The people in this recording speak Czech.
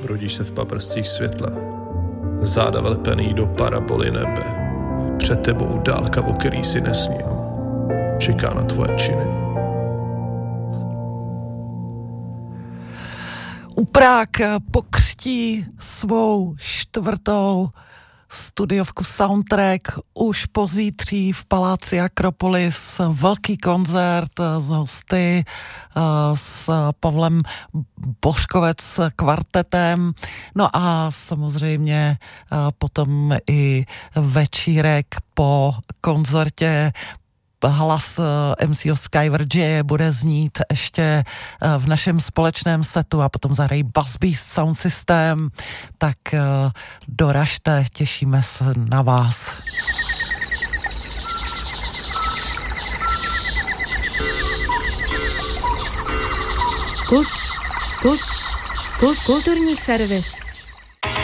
probudíš se v paprscích světla. Záda vlepený do paraboly nebe. Před tebou dálka, o který si nesnil. Čeká na tvoje činy. Uprák pokřtí svou 4. studiovku Soundtrack už pozítří v Paláci Akropolis. Velký koncert s hosty, s Pavlem Bořkovec kvartetem. No a samozřejmě potom i večírek po koncertě. Hlas MCO Skyverge bude znít ještě v našem společném setu a potom zahrají Bass Beast Sound System, tak doražte, těšíme se na vás. Kulturní servis.